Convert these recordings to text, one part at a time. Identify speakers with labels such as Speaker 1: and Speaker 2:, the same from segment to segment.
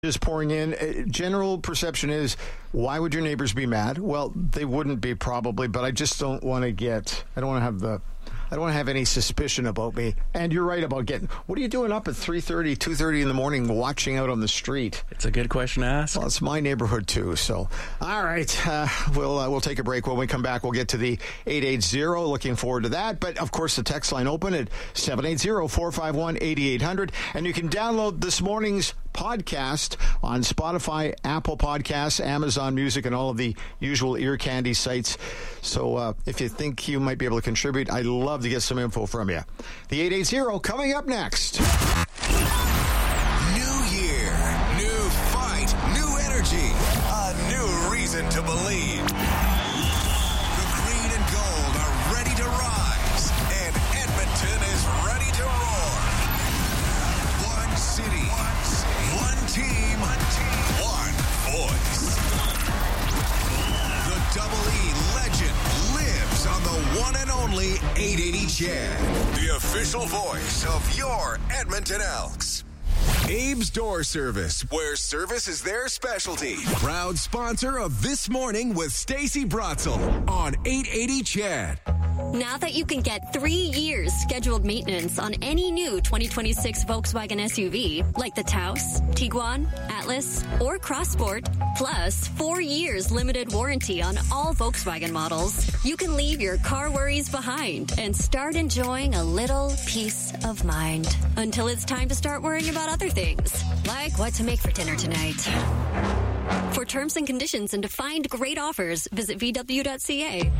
Speaker 1: Is pouring in. General perception is, why would your neighbors be mad? Well, they wouldn't be probably, but I just don't want to have any suspicion about me. And you're right about what are you doing up at 3:30, 2:30 in the morning watching out on the street?
Speaker 2: It's a good question to ask.
Speaker 1: Well, it's my neighborhood too. So, all right, we'll take a break. When we come back, we'll get to the 880. Looking forward to that. But, of course, the text line open at 780-451-8800. And you can download this morning's podcast on Spotify, Apple Podcasts, Amazon Music, and all of the usual ear candy sites. So if you think you might be able to contribute, I'd love to get some info from you. The 880 coming up next.
Speaker 3: New year, new fight, new energy, a new reason to believe. The green and gold are ready to rise, and Edmonton is ready to roar. One city, one team, one voice. The Double E legend lives on the one and only 880 CHED, the official voice of your Edmonton Elks. Abe's Door Service, where service is their specialty. Proud sponsor of This Morning with Stacey Brotzel on 880 CHED.
Speaker 4: Now that you can get 3 years scheduled maintenance on any new 2026 Volkswagen SUV, like the Taos, Tiguan, Atlas, or Crossport, plus 4 years limited warranty on all Volkswagen models, you can leave your car worries behind and start enjoying a little peace of mind. Until it's time to start worrying about other things, like what to make for dinner tonight. For terms and conditions and to find great offers, visit VW.ca.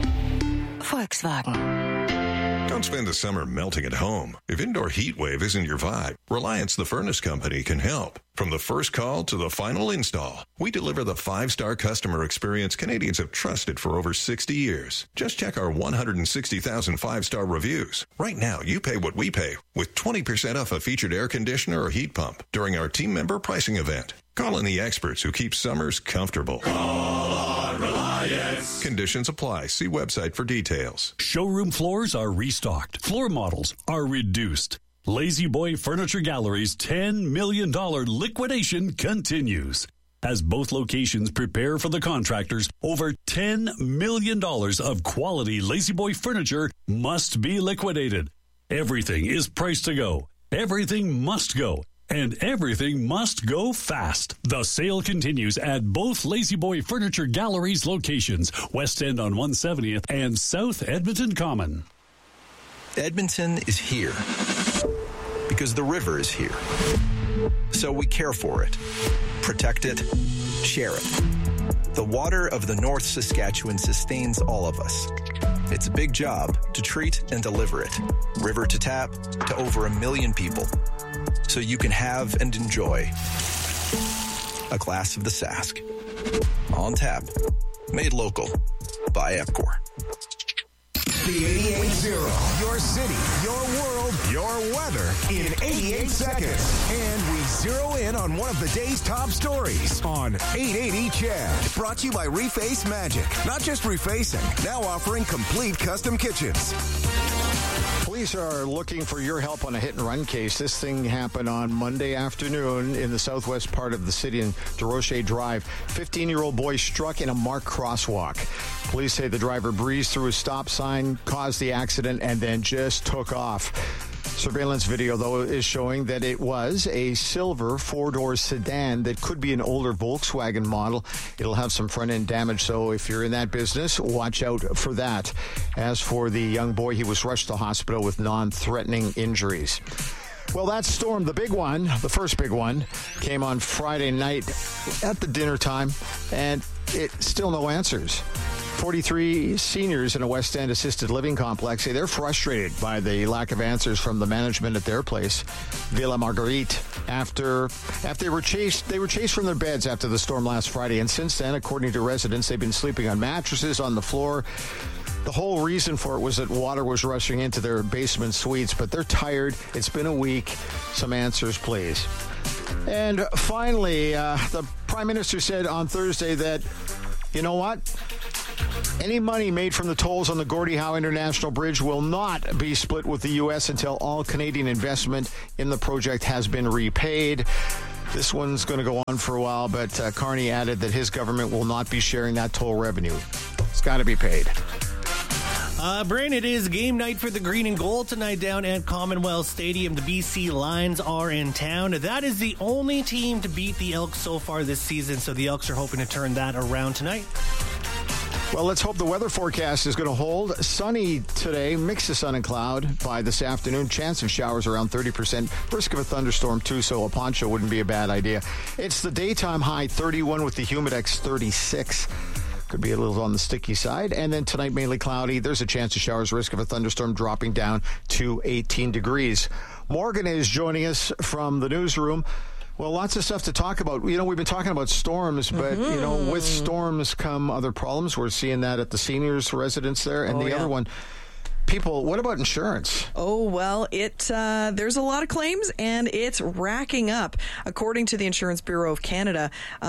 Speaker 4: Volkswagen.
Speaker 5: Don't spend the summer melting at home. If indoor heat wave isn't your vibe, Reliance the Furnace Company can help. From the first call to the final install, we deliver the 5-star customer experience Canadians have trusted for over 60 years. Just check our 160,000 5-star reviews. Right now, you pay what we pay with 20% off a featured air conditioner or heat pump during our team member pricing event. Call in the experts who keep summers comfortable.
Speaker 6: Call on Reliance.
Speaker 5: Conditions apply. See website for details.
Speaker 6: Showroom floors are restocked. Floor models are reduced. Lazy Boy Furniture Gallery's $10 million liquidation continues. As both locations prepare for the contractors, over $10 million of quality Lazy Boy furniture must be liquidated. Everything is priced to go. Everything must go. And everything must go fast. The sale continues at both Lazy Boy Furniture Gallery's locations, West End on 170th and South Edmonton Common.
Speaker 7: Edmonton is here because the river is here. So we care for it, protect it, share it. The water of the North Saskatchewan sustains all of us. It's a big job to treat and deliver it, river to tap, to over 1 million people. So you can have and enjoy a glass of the Sask. On tap. Made local by Epcor.
Speaker 3: The 88.0. Your city, your world, your weather in 88 seconds. And we zero in on one of the day's top stories on 880 CHED. Brought to you by Reface Magic. Not just refacing, now offering complete custom kitchens.
Speaker 1: Police are looking for your help on a hit-and-run case. This thing happened on Monday afternoon in the southwest part of the city in DeRoche Drive. 15-year-old boy struck in a marked crosswalk. Police say the driver breezed through a stop sign, caused the accident, and then just took off. Surveillance video, though, is showing that it was a silver 4-door sedan that could be an older Volkswagen model. It'll have some front-end damage, so if you're in that business, watch out for that. As for the young boy, he was rushed to hospital with non-threatening injuries. Well, that storm, the big one, the first big one, came on Friday night at the dinner time, and still no answers. 43 seniors in a West End assisted living complex say they're frustrated by the lack of answers from the management at their place, Villa Marguerite, after they were chased from their beds after the storm last Friday. And since then, according to residents, they've been sleeping on mattresses on the floor. The whole reason for it was that water was rushing into their basement suites, but they're tired. It's been a week. Some answers, please. And finally, the Prime Minister said on Thursday that, you know what? Any money made from the tolls on the Gordie Howe International Bridge will not be split with the U.S. until all Canadian investment in the project has been repaid. This one's going to go on for a while, but Carney added that his government will not be sharing that toll revenue. It's got to be paid.
Speaker 2: Bryn, it is game night for the Green and Gold tonight down at Commonwealth Stadium. The BC Lions are in town. That is the only team to beat the Elks so far this season, so the Elks are hoping to turn that around tonight.
Speaker 1: Well, let's hope the weather forecast is going to hold. Sunny today, mix of sun and cloud by this afternoon. Chance of showers around 30%. Risk of a thunderstorm, too, so a poncho wouldn't be a bad idea. It's the daytime high, 31 with the Humidex 36. Could be a little on the sticky side. And then tonight, mainly cloudy. There's a chance of showers, risk of a thunderstorm dropping down to 18 degrees. Morgan is joining us from the newsroom. Well, lots of stuff to talk about. You know, we've been talking about storms, but, you know, with storms come other problems. We're seeing that at the seniors' residence there. And other one, people, what about insurance?
Speaker 8: Oh, well, there's a lot of claims, and it's racking up. According to the Insurance Bureau of Canada,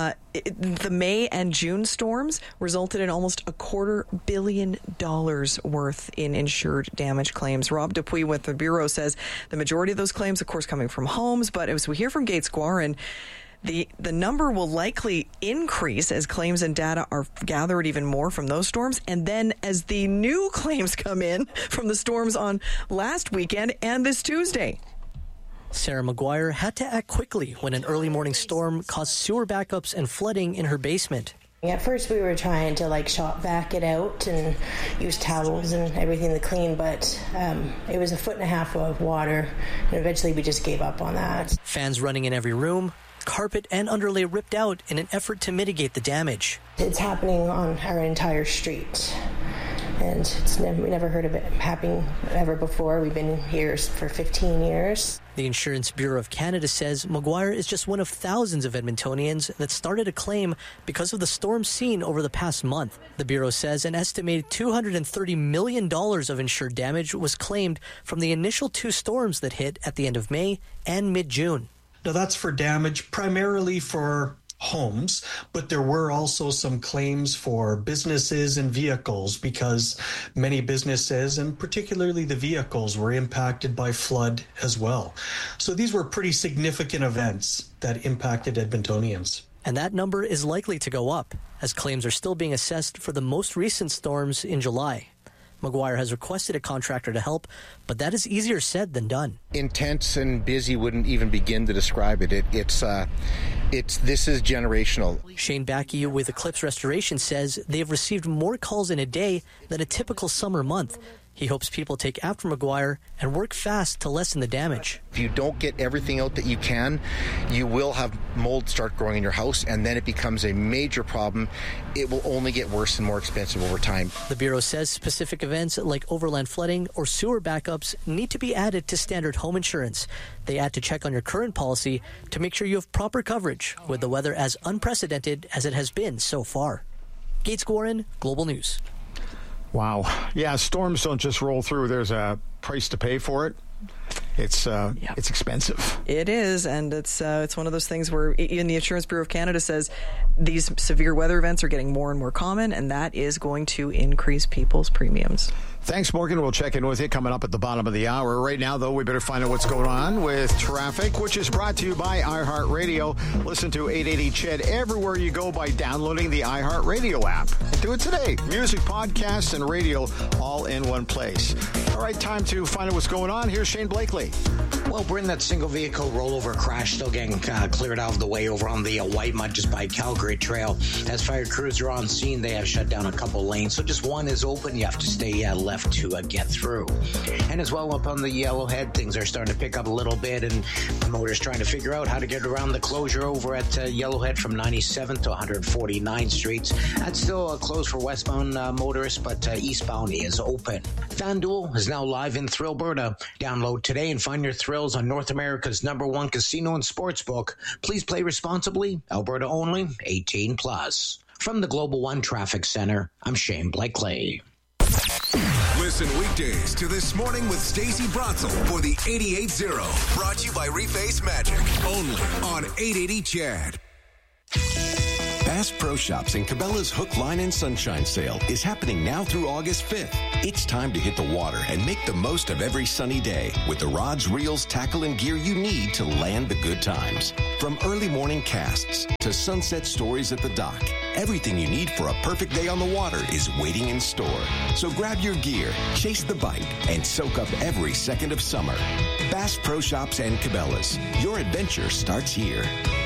Speaker 8: the May and June storms resulted in almost $250 million worth in insured damage claims. Rob Dupuis with the Bureau says the majority of those claims, of course, coming from homes, but as we hear from Gates Guarin, the number will likely increase as claims and data are gathered even more from those storms. And then as the new claims come in from the storms on last weekend and this Tuesday.
Speaker 9: Sarah McGuire had to act quickly when an early morning storm caused sewer backups and flooding in her basement.
Speaker 10: At first we were trying to shop vac it out and use towels and everything to clean, but it was 1.5 feet of water, and eventually we just gave up on that.
Speaker 9: Fans running in every room, carpet and underlay ripped out in an effort to mitigate the damage.
Speaker 10: It's happening on our entire street, and we never heard of it happening ever before. We've been here for 15 years.
Speaker 9: The Insurance Bureau of Canada says McGuire is just one of thousands of Edmontonians that started a claim because of the storms seen over the past month. The Bureau says an estimated $230 million of insured damage was claimed from the initial 2 storms that hit at the end of May and mid-June.
Speaker 11: Now, that's for damage primarily for homes, but there were also some claims for businesses and vehicles because many businesses, and particularly the vehicles, were impacted by flood as well. So these were pretty significant events that impacted Edmontonians.
Speaker 9: And that number is likely to go up, as claims are still being assessed for the most recent storms in July. McGuire has requested a contractor to help, but that is easier said than done.
Speaker 12: Intense and busy wouldn't even begin to describe it. This is generational.
Speaker 9: Shane Backey with Eclipse Restoration says they have received more calls in a day than a typical summer month. He hopes people take after McGuire and work fast to lessen the damage.
Speaker 12: If you don't get everything out that you can, you will have mold start growing in your house, and then it becomes a major problem. It will only get worse and more expensive over time.
Speaker 9: The Bureau says specific events like overland flooding or sewer backups need to be added to standard home insurance. They add to check on your current policy to make sure you have proper coverage with the weather as unprecedented as it has been so far. Gates Guarin, Global News.
Speaker 1: Wow. Yeah, storms don't just roll through. There's a price to pay for it. It's expensive.
Speaker 8: It is, and it's one of those things where even the Insurance Bureau of Canada says these severe weather events are getting more and more common, and that is going to increase people's premiums.
Speaker 1: Thanks, Morgan. We'll check in with you coming up at the bottom of the hour. Right now, though, we better find out what's going on with traffic, which is brought to you by iHeartRadio. Listen to 880 CHED everywhere you go by downloading the iHeartRadio app. Do it today. Music, podcasts, and radio all in one place. All right, time to find out what's going on. Here's Shane Blakely.
Speaker 13: Well, Bryn, that single vehicle rollover crash still getting cleared out of the way over on the Whitemud just by Calgary Trail. As fire crews are on scene, they have shut down a couple lanes, so just one is open. You have to stay left to get through. And as well, up on the Yellowhead, things are starting to pick up a little bit, and promoters trying to figure out how to get around the closure over at Yellowhead from 97th to 149th Streets. That's still closed for westbound motorists, but eastbound is open. FanDuel is now live in Thrillberta. Download today and find your thrills on North America's #1 casino and sportsbook. Please play responsibly. Alberta only. 18 plus. From the Global One Traffic Center, I'm Shane Blakely.
Speaker 3: Listen weekdays to This Morning with Stacey Bratzel for the 88.0. Brought to you by Reface Magic. Only on 880 CHED.
Speaker 14: Bass Pro Shops and Cabela's Hook, Line, and Sunshine sale is happening now through August 5th. It's time to hit the water and make the most of every sunny day with the rods, reels, tackle, and gear you need to land the good times. From early morning casts to sunset stories at the dock, everything you need for a perfect day on the water is waiting in store. So grab your gear, chase the bite, and soak up every second of summer. Bass Pro Shops and Cabela's. Your adventure starts here.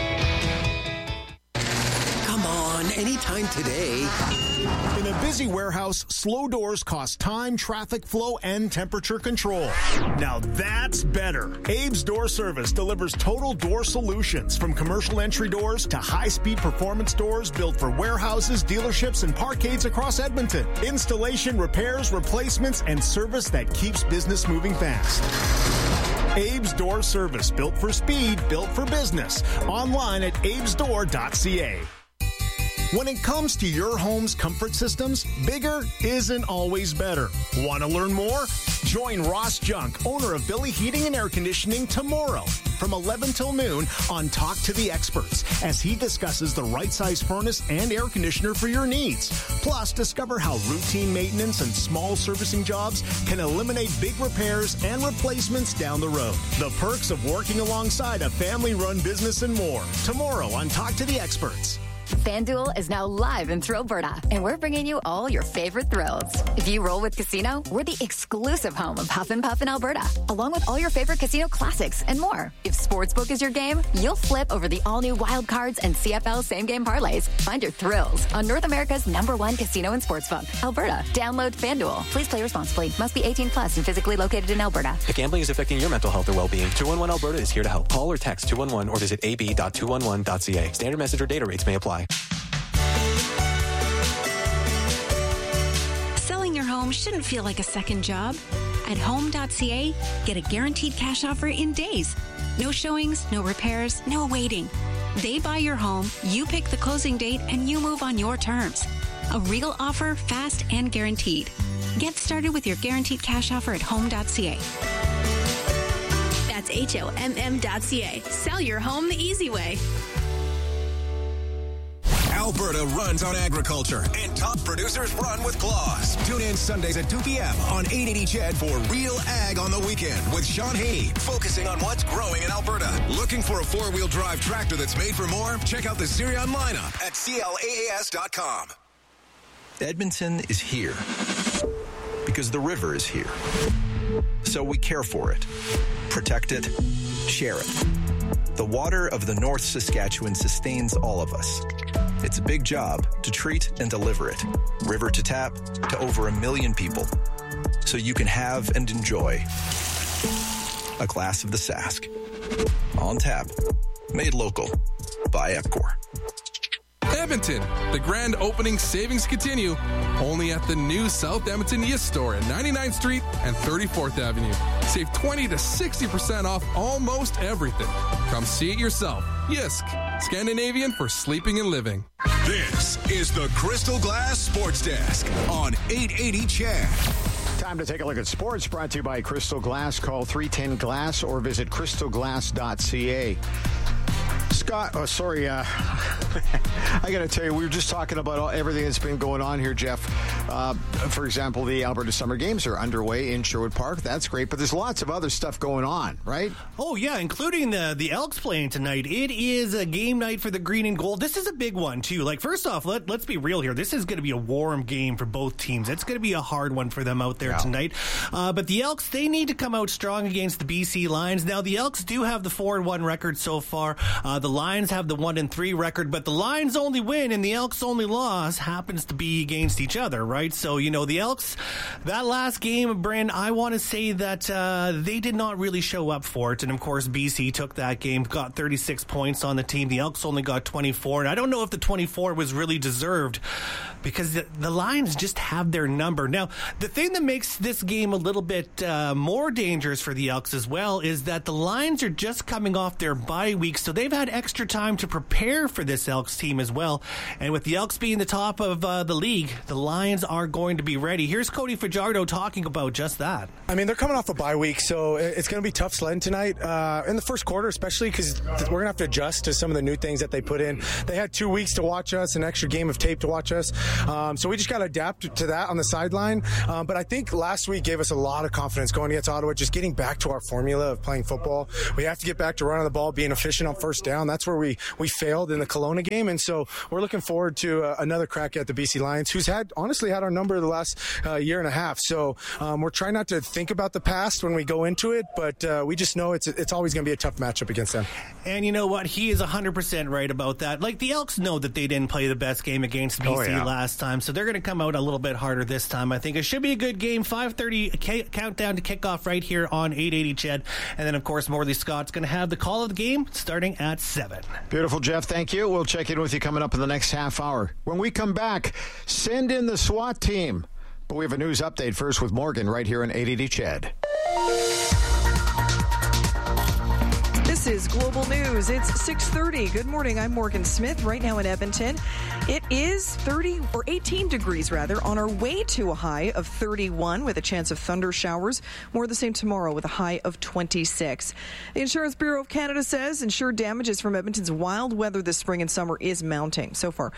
Speaker 15: Come on, anytime today.
Speaker 16: In a busy warehouse, slow doors cost time, traffic flow, and temperature control. Now that's better. Abe's Door Service delivers total door solutions, from commercial entry doors to high-speed performance doors built for warehouses, dealerships, and parkades across Edmonton. Installation, repairs, replacements, and service that keeps business moving fast. Abe's Door Service, built for speed, built for business. Online at abesdoor.ca. When it comes to your home's comfort systems, bigger isn't always better. Want to learn more? Join Ross Junk, owner of Billy Heating and Air Conditioning, tomorrow from 11 till noon on Talk to the Experts, as he discusses the right size furnace and air conditioner for your needs. Plus, discover how routine maintenance and small servicing jobs can eliminate big repairs and replacements down the road. The perks of working alongside a family-run business and more. Tomorrow on Talk to the Experts.
Speaker 17: FanDuel is now live in Thrillberta, and we're bringing you all your favorite thrills. If you roll with Casino, we're the exclusive home of Huff and Puff in Alberta, along with all your favorite casino classics and more. If Sportsbook is your game, you'll flip over the all-new Wild Cards and CFL same-game parlays. Find your thrills on North America's #1 casino and sportsbook, Alberta. Download FanDuel. Please play responsibly. Must be 18 plus and physically located in Alberta.
Speaker 18: If gambling is affecting your mental health or well-being, 211 Alberta is here to help. Call or text 211 or visit ab.211.ca. Standard message or data rates may apply.
Speaker 19: Selling your home shouldn't feel like a second job. At home.ca, get a guaranteed cash offer in days. No showings, no repairs, no waiting. They buy your home, you pick the closing date, and you move on your terms. A real offer, fast and guaranteed. Get started with your guaranteed cash offer at home.ca.
Speaker 20: That's HOMM.ca. Sell your home the easy way.
Speaker 3: Alberta runs on agriculture, and top producers run with Claus. Tune in Sundays at 2 p.m. on 880 CHED for Real Ag on the Weekend with Sean Haney, focusing on what's growing in Alberta. Looking for a four-wheel drive tractor that's made for more? Check out the Sirion lineup at CLAAS.com.
Speaker 7: Edmonton is here because the river is here. So we care for it, protect it, share it. The water of the North Saskatchewan sustains all of us. It's a big job to treat and deliver it, river to tap, to over 1 million people, so you can have and enjoy a glass of the Sask. On tap, made local by Epcor.
Speaker 21: Edmonton, the grand opening savings continue only at the new South Edmonton Yist store at 99th Street and 34th Avenue. Save 20 to 60% off almost everything. Come see it yourself. Yisk, Scandinavian for sleeping and living.
Speaker 3: This is the Crystal Glass Sports Desk on 880 CHED.
Speaker 1: Time to take a look at sports, brought to you by Crystal Glass. Call 310-GLASS or visit crystalglass.ca. Scott, I got to tell you, we were just talking about everything that's been going on here, Jeff. For example, the Alberta Summer Games are underway in Sherwood Park. That's great, but there's lots of other stuff going on, right?
Speaker 2: Oh, yeah, including the Elks playing tonight. It is a game night for the green and gold. This is a big one, too. Like, first off, let's be real here. This is going to be a warm game for both teams. It's going to be a hard one for them out there tonight. But the Elks, they need to come out strong against the BC Lions. Now, the Elks do have the 4-1 record so far. The Lions have the 1-3 record, but the Lions only win and the Elks only loss happens to be against each other, right? So, the Elks, that last game, Bryn, I want to say that they did not really show up for it. And, of course, BC took that game, got 36 points on the team. The Elks only got 24. And I don't know if the 24 was really deserved because the Lions just have their number. Now, the thing that makes this game a little bit more dangerous for the Elks as well is that the Lions are just coming off their bye week, so they've had extra time to prepare for this Elks team as well. And with the Elks being the top of the league, the Lions are going to be ready. Here's Cody Fajardo talking about just that.
Speaker 4: I mean, they're coming off a bye week, so it's going to be tough sledding tonight. In the first quarter, especially because we're going to have to adjust to some of the new things that they put in. They had 2 weeks to watch us, an extra game of tape to watch us. So we just got to adapt to that on the sideline. But I think last week gave us a lot of confidence going against Ottawa, just getting back to our formula of playing football. We have to get back to running the ball, being efficient on first down. That's where we failed in the Kelowna game. And so we're looking forward to another crack at the BC Lions, who's honestly had our number the last year and a half. So we're trying not to think about the past when we go into it, but we just know it's always going to be a tough matchup against them.
Speaker 2: And you know what? He is 100% right about that. Like, the Elks know that they didn't play the best game against BC last time, so they're going to come out a little bit harder this time. I think it should be a good game. 5:30 countdown to kickoff right here on 880 CHED. And then, of course, Morley Scott's going to have the call of the game starting at 7.
Speaker 1: Beautiful, Jeff. Thank you. We'll check in with you coming up in the next half hour. When we come back, send in the SWAT team. But we have a news update first with Morgan right here on 880 CHED.
Speaker 8: This is Global News. It's 6:30. Good morning. I'm Morgan Smith. Right now in Edmonton, it is 18 degrees on our way to a high of 31 with a chance of thunder showers. More the same tomorrow with a high of 26. The Insurance Bureau of Canada says insured damages from Edmonton's wild weather this spring and summer is mounting. So far,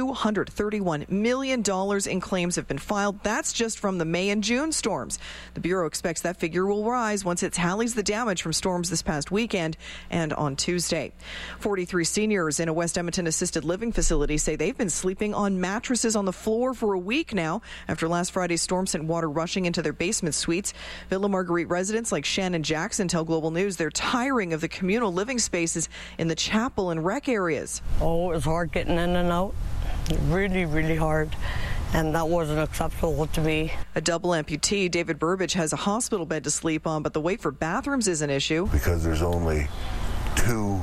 Speaker 8: $231 million in claims have been filed. That's just from the May and June storms. The Bureau expects that figure will rise once it tallies the damage from storms this past weekend and on Tuesday. 43 seniors in a West Edmonton assisted living facility say they've been sleeping on mattresses on the floor for a week now after last Friday's storm sent water rushing into their basement suites. Villa Marguerite residents like Shannon Jackson tell Global News they're tiring of the communal living spaces in the chapel and rec areas.
Speaker 22: Oh, it was hard getting in and out. Really, really hard. And that wasn't acceptable to me.
Speaker 8: A double amputee, David Burbage, has a hospital bed to sleep on, but the wait for bathrooms is an issue.
Speaker 23: Because there's only 2,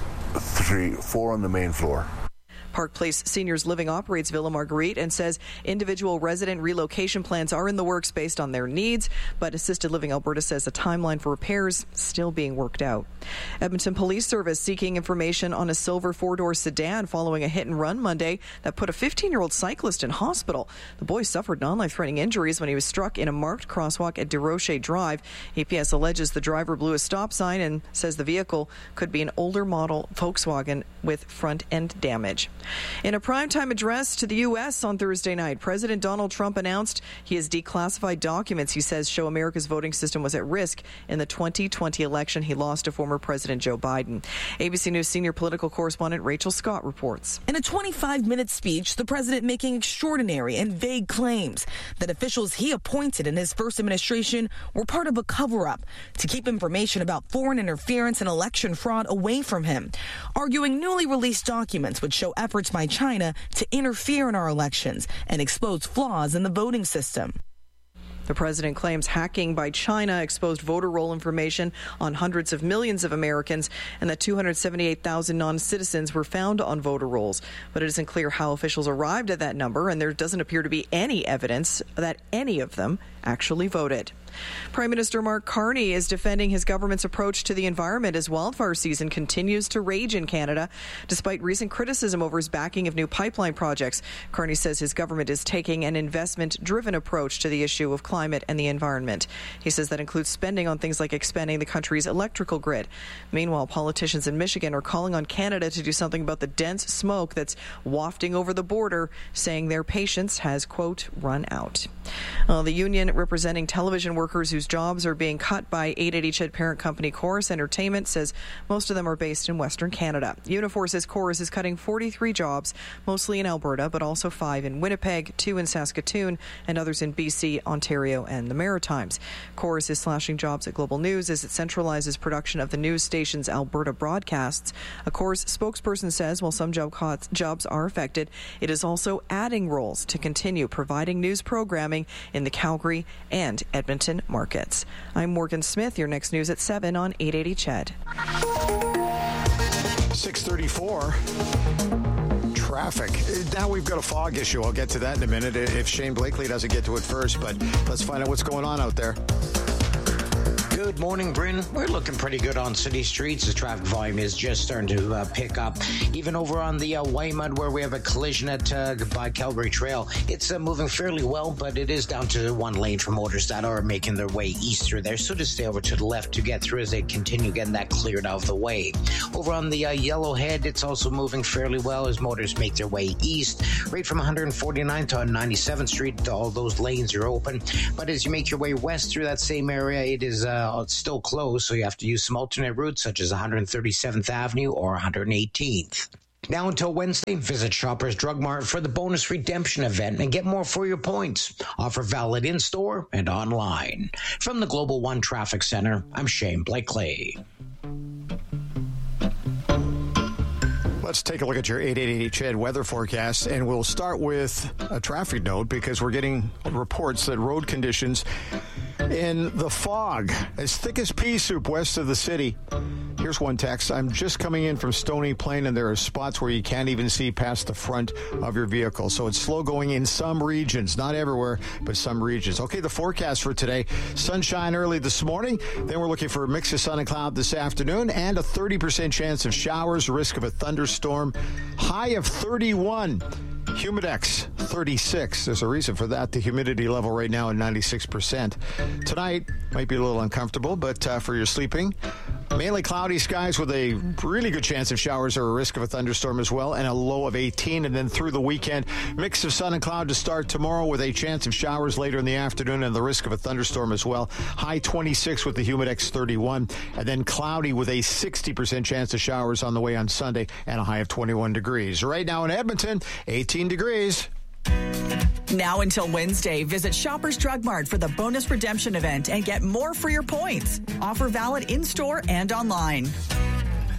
Speaker 23: 3, 4 on the main floor.
Speaker 8: Park Place Seniors Living operates Villa Marguerite and says individual resident relocation plans are in the works based on their needs, but Assisted Living Alberta says a timeline for repairs still being worked out. Edmonton Police Service seeking information on a silver 4-door sedan following a hit and run Monday that put a 15-year-old cyclist in hospital. The boy suffered non-life-threatening injuries when he was struck in a marked crosswalk at Desrochers Drive. APS alleges the driver blew a stop sign and says the vehicle could be an older model Volkswagen with front-end damage. In a primetime address to the U.S. on Thursday night, President Donald Trump announced he has declassified documents he says show America's voting system was at risk in the 2020 election. He lost to former President Joe Biden. ABC News senior political correspondent Rachel Scott reports.
Speaker 24: In a 25-minute speech, the president making extraordinary and vague claims that officials he appointed in his first administration were part of a cover-up to keep information about foreign interference and election fraud away from him, arguing newly released documents would show efforts by China to interfere in our elections and expose flaws in the voting system.
Speaker 8: The president claims hacking by China exposed voter roll information on hundreds of millions of Americans and that 278,000 non-citizens were found on voter rolls. But it isn't clear how officials arrived at that number, and there doesn't appear to be any evidence that any of them actually voted. Prime Minister Mark Carney is defending his government's approach to the environment as wildfire season continues to rage in Canada. Despite recent criticism over his backing of new pipeline projects, Carney says his government is taking an investment-driven approach to the issue of climate and the environment. He says that includes spending on things like expanding the country's electrical grid. Meanwhile, politicians in Michigan are calling on Canada to do something about the dense smoke that's wafting over the border, saying their patience has, quote, run out. The union representing television workers whose jobs are being cut by 880 CHED parent company Chorus Entertainment says most of them are based in Western Canada. Unifor says Chorus is cutting 43 jobs, mostly in Alberta, but also 5 in Winnipeg, 2 in Saskatoon, and others in BC, Ontario, and the Maritimes. Chorus is slashing jobs at Global News as it centralizes production of the news station's Alberta broadcasts. A Chorus spokesperson says while some jobs are affected, it is also adding roles to continue providing news programming in the Calgary and Edmonton markets. I'm Morgan Smith. Your next news at 7 on 880 CHED.
Speaker 1: 6:34. Traffic. Now we've got a fog issue. I'll get to that in a minute if Shane Blakely doesn't get to it first, but let's find out what's going on out there.
Speaker 13: Good morning, Bryn. We're looking pretty good on city streets. The traffic volume is just starting to pick up. Even over on the Waymud, where we have a collision at by Calgary Trail, it's moving fairly well, but it is down to one lane for motors that are making their way east through there. So just stay over to the left to get through as they continue getting that cleared out of the way. Over on the Yellowhead, it's also moving fairly well as motors make their way east. Right from 149 to 97th Street, all those lanes are open. But as you make your way west through that same area, it is it's still closed, so you have to use some alternate routes such as 137th Avenue or 118th. Now until Wednesday, visit Shoppers Drug Mart for the bonus redemption event and get more for your points. Offer valid in-store and online. From the Global One Traffic Center, I'm Shane Blakely.
Speaker 1: Let's take a look at your 888 CHED weather forecast, and we'll start with a traffic note because we're getting reports that road conditions in the fog as thick as pea soup west of the city. Here's one text. I'm just coming in from Stony Plain, and there are spots where you can't even see past the front of your vehicle. So it's slow going in some regions, not everywhere, but some regions. Okay, the forecast for today. Sunshine early this morning. Then we're looking for a mix of sun and cloud this afternoon and a 30% chance of showers, risk of a thunderstorm. High of 31. Humidex, 36. There's a reason for that. The humidity level right now at 96%. Tonight might be a little uncomfortable, but for your sleeping, mainly cloudy skies with a really good chance of showers or a risk of a thunderstorm as well, and a low of 18. And then through the weekend, mix of sun and cloud to start tomorrow with a chance of showers later in the afternoon and the risk of a thunderstorm as well. High 26 with the Humidex 31. And then cloudy with a 60% chance of showers on the way on Sunday and a high of 21 degrees. Right now in Edmonton, 18 degrees.
Speaker 5: Now until Wednesday, visit Shoppers Drug Mart for the bonus redemption event and get more for your points. Offer valid in-store and online.